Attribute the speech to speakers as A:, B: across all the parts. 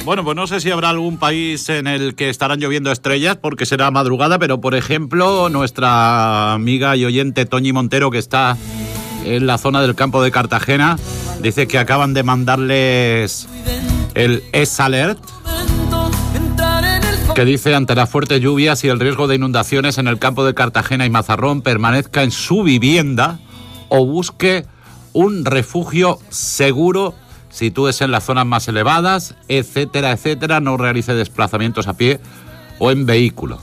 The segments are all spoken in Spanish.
A: Bueno, pues no sé si habrá algún país en el que estarán lloviendo estrellas porque será madrugada, pero por ejemplo nuestra amiga y oyente Toñi Montero, que está en la zona del campo de Cartagena, dice que acaban de mandarles el S-Alert, que dice: ante las fuertes lluvias y el riesgo de inundaciones en el campo de Cartagena y Mazarrón, permanezca en su vivienda o busque un refugio seguro, sitúese en las zonas más elevadas, etcétera, etcétera, no realice desplazamientos a pie o en vehículo.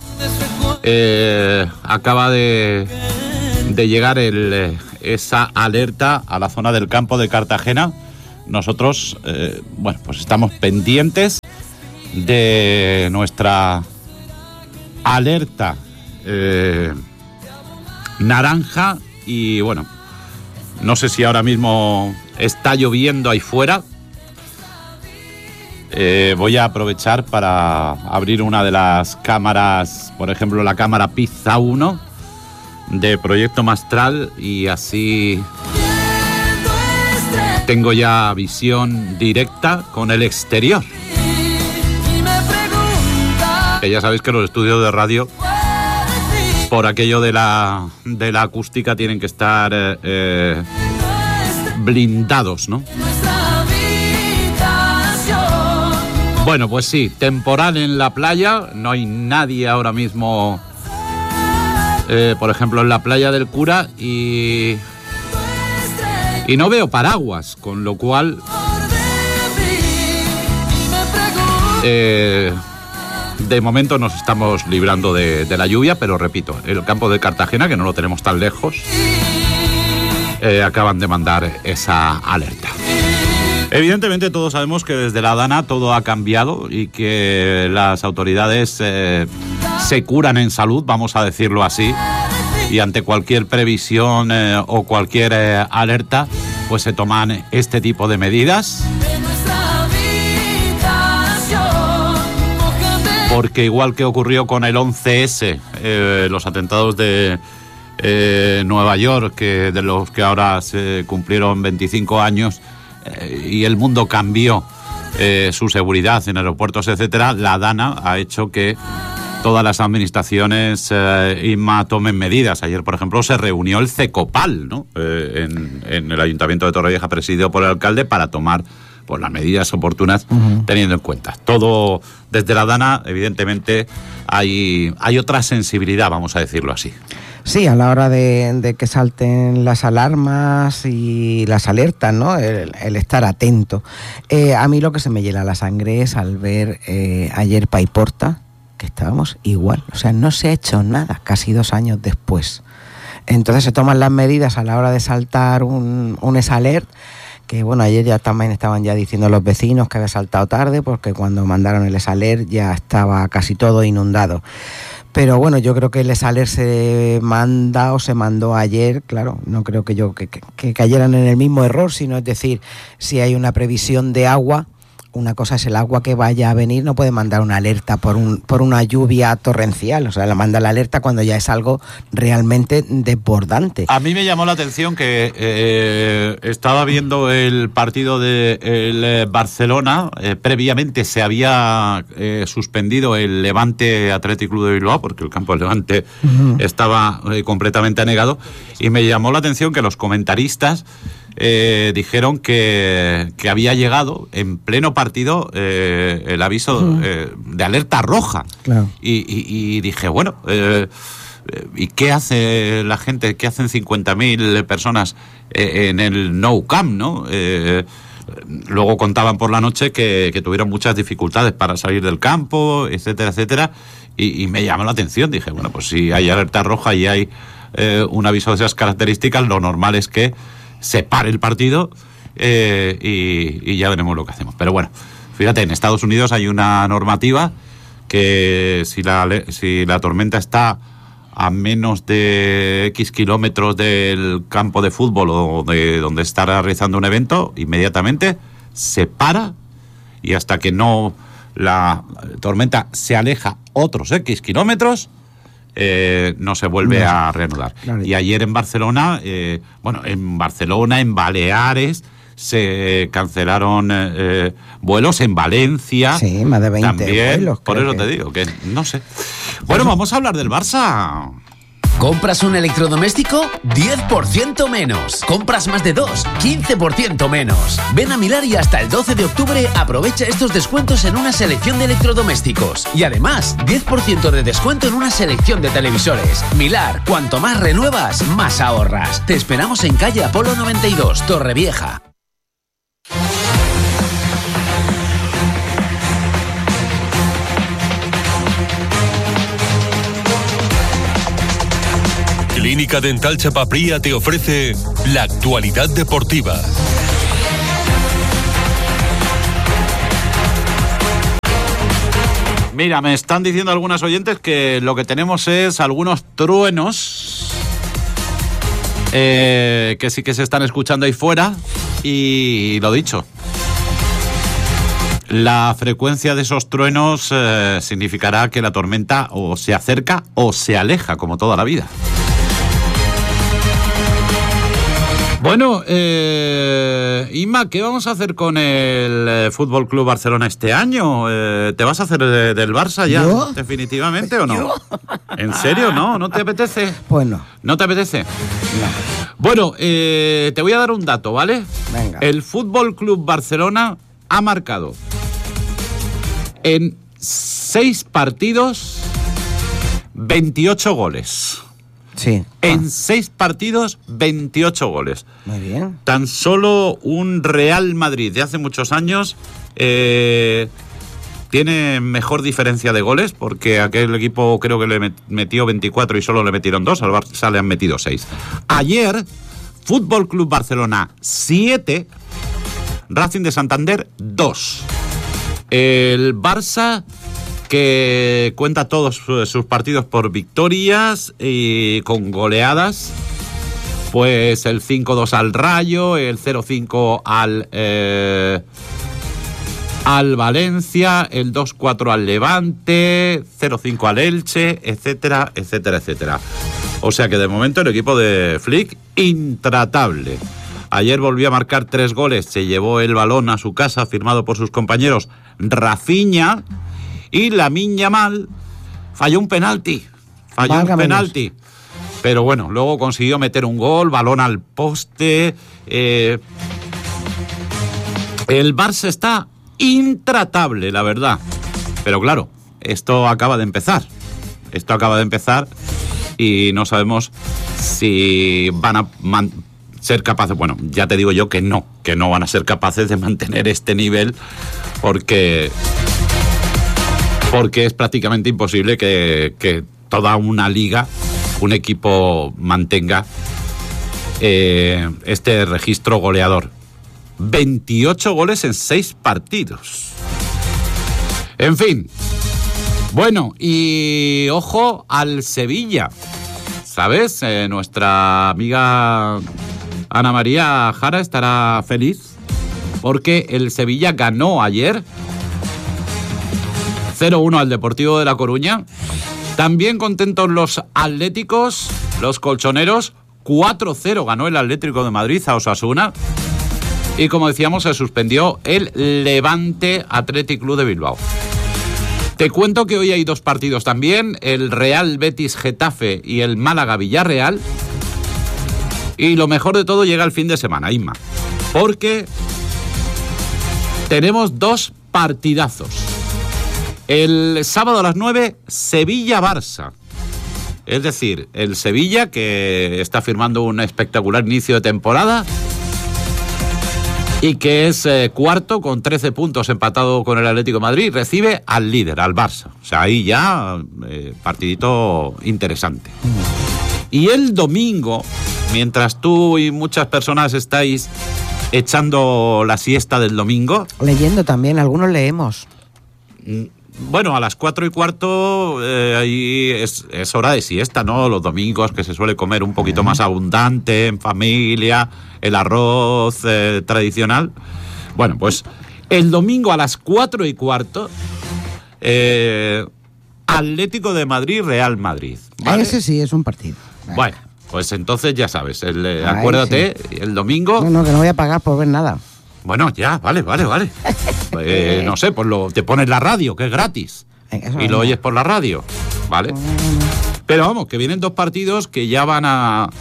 A: Acaba de llegar esa alerta a la zona del campo de Cartagena. Nosotros, pues estamos pendientes de nuestra alerta naranja y bueno, no sé si ahora mismo está lloviendo ahí fuera. Voy a aprovechar para abrir una de las cámaras, por ejemplo la cámara Pizza 1 de Proyecto Mastral, y así tengo ya visión directa con el exterior. Que ya sabéis que los estudios de radio, por aquello de la acústica, tienen que estar blindados, ¿no? Bueno, pues sí, temporal en la playa, no hay nadie ahora mismo, por ejemplo, en la playa del Cura, y no veo paraguas, con lo cual de momento nos estamos librando de la lluvia, pero repito, el campo de Cartagena, que no lo tenemos tan lejos, acaban de mandar esa alerta. Evidentemente todos sabemos que desde la Dana todo ha cambiado y que las autoridades se curan en salud, vamos a decirlo así, y ante cualquier previsión o cualquier alerta, pues se toman este tipo de medidas. Porque igual que ocurrió con el 11S, los atentados de Nueva York, de los que ahora se cumplieron 25 años, y el mundo cambió su seguridad en aeropuertos, etcétera, la Dana ha hecho que todas las administraciones tomen medidas. Ayer, por ejemplo, se reunió el CECOPAL, ¿no? En el Ayuntamiento de Torrevieja, presidido por el alcalde, para tomar pues las medidas oportunas, teniendo en cuenta. Todo desde la Dana, evidentemente, hay otra sensibilidad, vamos a decirlo así.
B: Sí, a la hora de que salten las alarmas y las alertas, ¿no? El estar atento. A mí lo que se me hiela la sangre es al ver ayer Paiporta, que estábamos igual. O sea, no se ha hecho nada, casi 2 años después. Entonces se toman las medidas a la hora de saltar un S-Alert, que bueno, ayer ya también estaban ya diciendo los vecinos que había saltado tarde, porque cuando mandaron el S-Alert ya estaba casi todo inundado. Pero bueno, yo creo que el S-Alert se mandó ayer, claro, no creo que cayeran en el mismo error, sino es decir, si hay una previsión de agua, una cosa es el agua que vaya a venir, no puede mandar una alerta por una lluvia torrencial, o sea, la manda la alerta cuando ya es algo realmente desbordante.
A: A mí me llamó la atención que estaba viendo el partido del Barcelona, previamente se había suspendido el Levante Athletic Club de Bilbao, porque el campo del Levante estaba completamente anegado, y me llamó la atención que los comentaristas dijeron que había llegado en pleno partido el aviso de alerta roja. Claro. Y dije, bueno, ¿y qué hace la gente? ¿Qué hacen 50.000 personas en el Nou Camp, no? Luego contaban por la noche que tuvieron muchas dificultades para salir del campo, etcétera, etcétera, y me llamó la atención. Dije, bueno, pues si hay alerta roja y hay un aviso de esas características, lo normal es que se pare el partido y ya veremos lo que hacemos. Pero bueno, fíjate, en Estados Unidos hay una normativa que si la tormenta está a menos de X kilómetros del campo de fútbol o de donde está realizando un evento, inmediatamente se para, y hasta que no la tormenta se aleja otros X kilómetros, no se vuelve a reanudar. Claro. Y ayer en Barcelona, en Baleares, se cancelaron vuelos en Valencia.
B: Sí, más de 20
A: también,
B: vuelos.
A: por eso te digo, que no sé. Bueno, vamos a hablar del Barça.
C: ¿Compras un electrodoméstico? 10% menos. ¿Compras más de 2? 15% menos. Ven a Milar y hasta el 12 de octubre aprovecha estos descuentos en una selección de electrodomésticos. Y además, 10% de descuento en una selección de televisores. Milar, cuanto más renuevas, más ahorras. Te esperamos en calle Apolo 92, Torrevieja.
D: Clínica Dental Chapapría te ofrece la actualidad deportiva.
A: Mira, me están diciendo algunas oyentes que lo que tenemos es algunos truenos que sí que se están escuchando ahí fuera y lo dicho. La frecuencia de esos truenos significará que la tormenta o se acerca o se aleja, como toda la vida. Bueno, Inma, ¿qué vamos a hacer con el Fútbol Club Barcelona este año? ¿Te vas a hacer del Barça ya,
B: ¿yo?
A: definitivamente, o no?
B: ¿Yo?
A: ¿En serio? ¿No? ¿No te apetece?
B: Pues no.
A: ¿No te apetece?
B: No.
A: Bueno, te voy a dar un dato, ¿vale?
B: Venga.
A: El Fútbol Club Barcelona ha marcado en 6 partidos 28 goles.
B: Sí.
A: En 6 partidos, 28 goles.
B: Muy bien.
A: Tan solo un Real Madrid de hace muchos años tiene mejor diferencia de goles, porque aquel equipo creo que le metió 24 y solo le metieron 2, al Barça le han metido 6. Ayer, Fútbol Club Barcelona 7, Racing de Santander 2. El Barça, que cuenta todos sus partidos por victorias y con goleadas, pues el 5-2 al Rayo, el 0-5 al Valencia, el 2-4 al Levante, 0-5 al Elche, etcétera, etcétera, etcétera. O sea que de momento el equipo de Flick, intratable. Ayer volvió a marcar 3 goles, se llevó el balón a su casa, firmado por sus compañeros Rafinha, y Lamine Yamal falló un penalti. Pero bueno, luego consiguió meter un gol, balón al poste. El Barça está intratable, la verdad. Pero claro, esto acaba de empezar. Y no sabemos si van a ser capaces. Bueno, ya te digo yo que no van a ser capaces de mantener este nivel, porque es prácticamente imposible que toda una liga, un equipo mantenga este registro goleador. 28 goles en 6 partidos. En fin. Bueno, y ojo al Sevilla. ¿Sabes? Nuestra amiga Ana María Jara estará feliz porque el Sevilla ganó ayer 0-1 al Deportivo de La Coruña. También contentos los atléticos, los colchoneros. 4-0 ganó el Atlético de Madrid a Osasuna. Y como decíamos, se suspendió el Levante Athletic Club de Bilbao. Te cuento que hoy hay 2 partidos también, el Real Betis Getafe y el Málaga Villarreal. Y lo mejor de todo llega el fin de semana, Inma, porque tenemos 2 partidazos. El sábado a las 9, Sevilla-Barça. Es decir, el Sevilla, que está firmando un espectacular inicio de temporada y que es cuarto con 13 puntos, empatado con el Atlético de Madrid, recibe al líder, al Barça. O sea, ahí ya partidito interesante. Y el domingo, mientras tú y muchas personas estáis echando la siesta del domingo...
B: Leyendo también, algunos leemos.
A: Bueno, a las 4:15 ahí es hora de siesta, ¿no? Los domingos, que se suele comer un poquito más abundante, en familia, el arroz tradicional. Bueno, pues el domingo a las 4:15, Atlético de Madrid, Real Madrid, ¿vale?
B: Ese sí es un partido.
A: Bueno, pues entonces ya sabes, acuérdate, sí. El domingo...
B: No, que no voy a pagar por ver nada.
A: Bueno, ya, vale. No sé, pues te pones la radio, que es gratis, y lo oyes por la radio, ¿vale? Pero vamos, que vienen 2 partidos que ya van a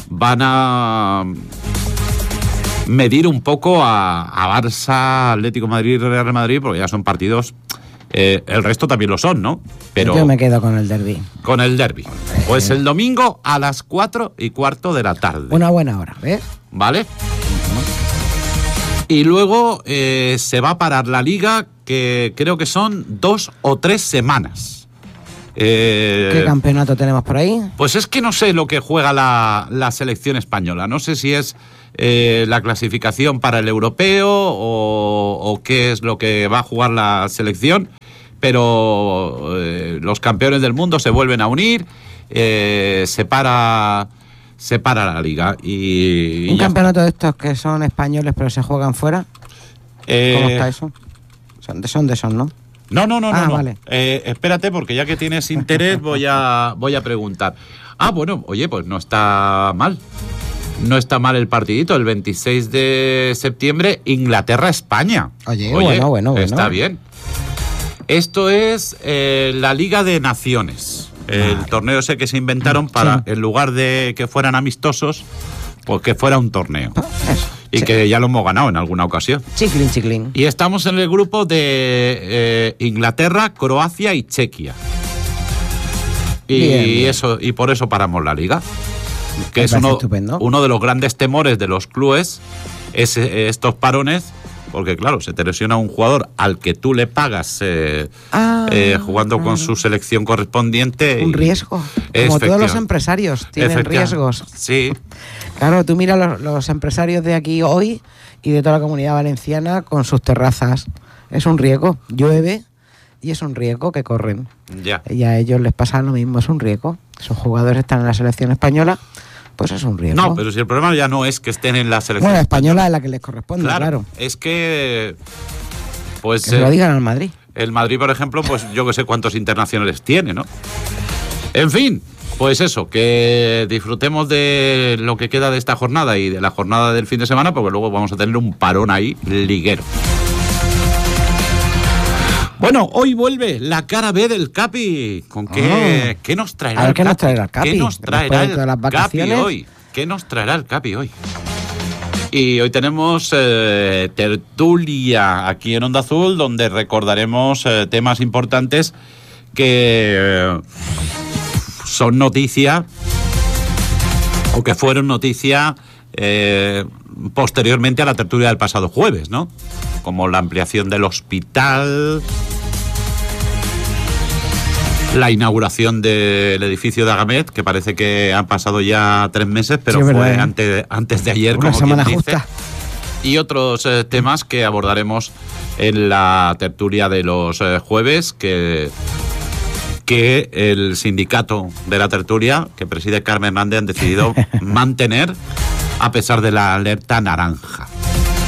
A: medir un poco a Barça, Atlético de Madrid, Real Madrid, porque ya son partidos. El resto también lo son, ¿no? Pero
B: yo me quedo con el derbi.
A: Con el derbi. Pues el domingo a las 4:15 de la tarde.
B: Una buena hora, ¿ves?
A: ¿Vale? Y luego se va a parar la liga, que creo que son 2 o 3 semanas.
B: ¿Qué campeonato tenemos por ahí?
A: Pues es que no sé lo que juega la selección española. No sé si es la clasificación para el europeo o qué es lo que va a jugar la selección, pero los campeones del mundo se vuelven a unir, se para la liga.
B: ¿Un campeonato de estos que son españoles pero se juegan fuera? ¿Cómo está eso? Son de esos, ¿no?
A: No.
B: Vale.
A: Espérate, porque ya que tienes interés voy a preguntar. Bueno, oye, pues no está mal. No está mal el partidito, el 26 de septiembre, Inglaterra-España.
B: Oye, bueno.
A: Está bien. Esto es la Liga de Naciones. Vale. El torneo ese que se inventaron para, en lugar de que fueran amistosos, pues que fuera un torneo.
B: Eso.
A: Y que ya lo hemos ganado en alguna ocasión.
B: Chiclín.
A: Y estamos en el grupo de Inglaterra, Croacia y Chequia. Bien. Y por eso paramos la liga. Que es uno de los grandes temores de los clubes, es estos parones, porque claro, se te lesiona un jugador al que tú le pagas jugando con su selección correspondiente.
B: Un riesgo. Como todos los empresarios tienen riesgos.
A: Sí.
B: Claro, tú miras los empresarios de aquí hoy y de toda la Comunidad Valenciana con sus terrazas. Es un riesgo. Llueve y es un riesgo que corren.
A: Ya.
B: Y a ellos les pasa lo mismo, es un riesgo. Esos jugadores están en la selección española, pues es un riesgo.
A: No, pero si el problema ya no es que estén en la selección.
B: Bueno, española es la que les corresponde, claro.
A: Es que... Pues,
B: que se lo digan al Madrid.
A: El Madrid, por ejemplo, pues yo que sé cuántos internacionales tiene, ¿no? En fin, pues eso, que disfrutemos de lo que queda de esta jornada y de la jornada del fin de semana, porque luego vamos a tener un parón ahí liguero. Bueno, hoy vuelve la cara B del Capi. ¿Con qué nos traerá el Capi?
B: ¿Qué nos traerá el Capi?
A: ¿Qué nos traerá el Capi hoy? ¿Qué nos traerá el Capi hoy? Y hoy tenemos tertulia aquí en Onda Azul, donde recordaremos temas importantes que son noticia o que fueron noticia posteriormente a la tertulia del pasado jueves, ¿no? Como la ampliación del hospital, la inauguración del edificio de Agamet, que parece que han pasado ya 3 meses, pero sí, fue antes de ayer,
B: una
A: como
B: semana
A: quien dice.
B: Justa.
A: Y otros temas que abordaremos en la tertulia de los jueves, que el sindicato de la tertulia, que preside Carmen Hernández, han decidido mantener a pesar de la alerta naranja.